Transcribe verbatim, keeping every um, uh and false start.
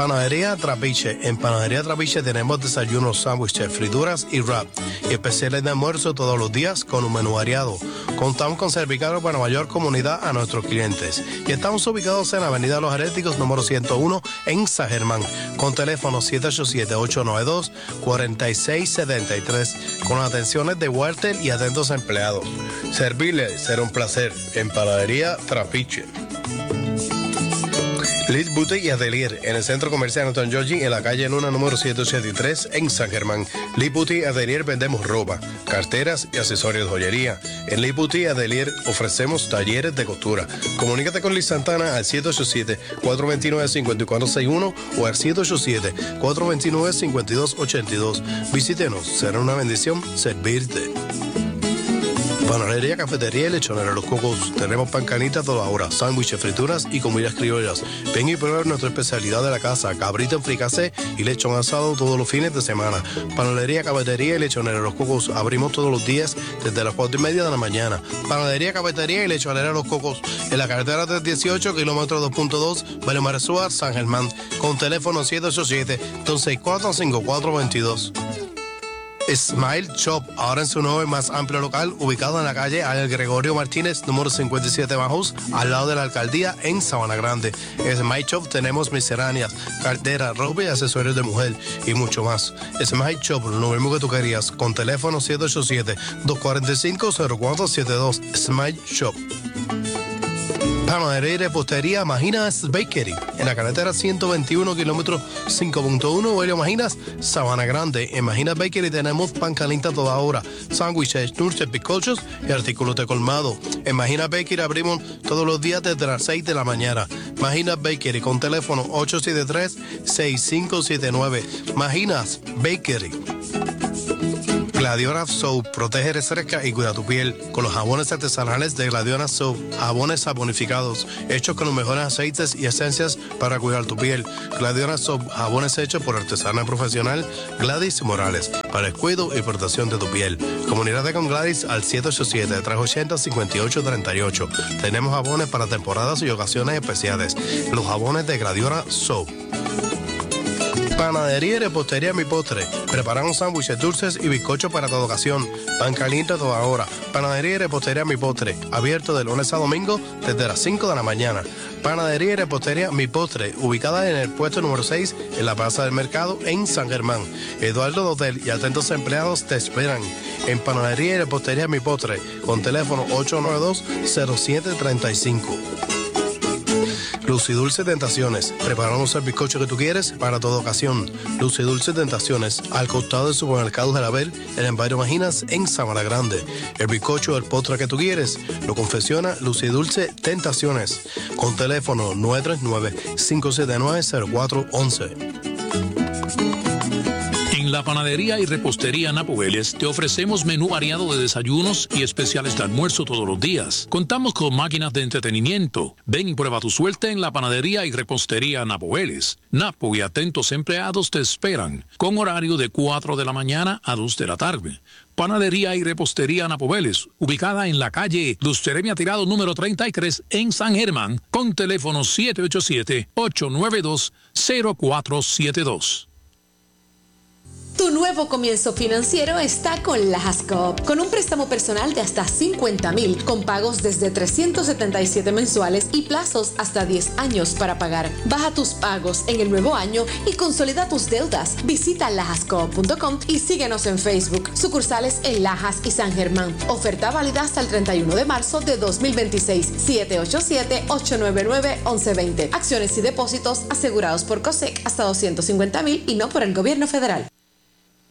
Panadería Trapiche. En Panadería Trapiche tenemos desayunos, sándwiches, frituras y wrap. Y especiales de almuerzo todos los días con un menú variado. Contamos con servicargo para mayor comunidad a nuestros clientes. Y estamos ubicados en la Avenida Los Heréticos, número ciento uno, en San Germán. Con teléfono siete ocho siete, ocho nueve dos, cuatro seis siete tres. Con atenciones de Walter y atentos empleados. Servirle será un placer. En Panadería Trapiche. Liz Boutique y Atelier en el Centro Comercial Anton Georgi en la calle Luna número ciento ochenta y tres en San Germán. Liz Boutique y Atelier vendemos ropa, carteras y accesorios de joyería. En Liz Boutique y Atelier ofrecemos talleres de costura. Comunícate con Liz Santana al siete ocho siete, cuatro dos nueve, cinco cuatro seis uno o al siete ocho siete, cuatro dos nueve, cinco dos ocho dos. Visítenos, será una bendición servirte. Panadería, cafetería y lechonera Los Cocos. Tenemos pan canita toda hora, sándwiches, frituras y comidas criollas. Ven y prueba nuestra especialidad de la casa, cabrito en fricasé y lechón asado todos los fines de semana. Panadería, cafetería y lechonera Los Cocos. Abrimos todos los días desde las cuatro y media de la mañana. Panadería, cafetería y lechonera Los Cocos. En la carretera trescientos dieciocho, kilómetro dos punto dos, Valle Maresúa, San Germán. Con teléfono siete ocho siete, dos seis cuatro, cinco cuatro dos dos. Smile Shop, ahora en su nuevo y más amplio local, ubicado en la calle Ariel Gregorio Martínez, número cincuenta y siete Bajos, al lado de la alcaldía en Sabana Grande. En Smile Shop tenemos misceláneas, carteras, ropa y accesorios de mujer y mucho más. Smile Shop, lo mismo que tú querías, con teléfono siete ocho siete, dos cuatro cinco, cero cuatro siete dos. Smile Shop. Panadería y repostería Majinas Bakery, en la carretera ciento veintiuno, kilómetro cinco punto uno, Huelio Majinas, Sabana Grande. En Majinas Bakery tenemos pan caliente a toda hora, sándwiches, dulces, bizcochos y artículos de colmado. En Majinas Bakery abrimos todos los días desde las seis de la mañana. Majinas Bakery, con teléfono ocho siete tres, seis cinco siete nueve. Majinas Bakery. Gladiona Soap, protege, refresca y cuida tu piel con los jabones artesanales de Gladiona Soap, jabones saponificados, hechos con los mejores aceites y esencias para cuidar tu piel. Gladiona Soap, jabones hechos por artesana profesional Gladys Morales, para el cuidado y protección de tu piel. Comunícate con Gladys al siete ocho siete, tres ochenta, cinco ocho tres ocho. Tenemos jabones para temporadas y ocasiones especiales. Los jabones de Gladiona Soap. Panadería y repostería Mi Postre. Preparamos sándwiches, dulces y bizcochos para toda ocasión. Pan caliente a toda hora. Panadería y repostería Mi Postre. Abierto de lunes a domingo desde las cinco de la mañana. Panadería y repostería Mi Postre. Ubicada en el puesto número seis en la Plaza del Mercado en San Germán. Eduardo Dotel y atentos empleados te esperan. En Panadería y repostería Mi Postre. Con teléfono ocho nueve dos, cero siete tres cinco. Luz y Dulce Tentaciones. Preparamos el bizcocho que tú quieres para toda ocasión. Luz y Dulce Tentaciones, al costado del supermercado Jarabel, en el barrio Majinas, en Sabana Grande. El bizcocho o el postre que tú quieres lo confecciona Luz y Dulce Tentaciones. Con teléfono nueve tres nueve, cinco siete nueve, cero cuatro uno uno. En la Panadería y Repostería Napo Vélez te ofrecemos menú variado de desayunos y especiales de almuerzo todos los días. Contamos con máquinas de entretenimiento. Ven y prueba tu suerte en la Panadería y Repostería Napo Vélez. Napo y atentos empleados te esperan, con horario de cuatro de la mañana a dos de la tarde. Panadería y Repostería Napo Vélez, ubicada en la calle Luz Teremia Tirado número treinta y tres en San Germán, con teléfono siete ocho siete, ocho nueve dos, cero cuatro siete dos. Tu nuevo comienzo financiero está con Lajas Coop, con un préstamo personal de hasta cincuenta mil, con pagos desde trescientos setenta y siete mensuales y plazos hasta diez años para pagar. Baja tus pagos en el nuevo año y consolida tus deudas. Visita lajas coop punto com y síguenos en Facebook. Sucursales en Lajas y San Germán. Oferta válida hasta el treinta y uno de marzo de dos mil veintiséis. siete ocho siete, ocho nueve nueve, once veinte. Acciones y depósitos asegurados por COSEC hasta doscientos cincuenta mil y no por el gobierno federal.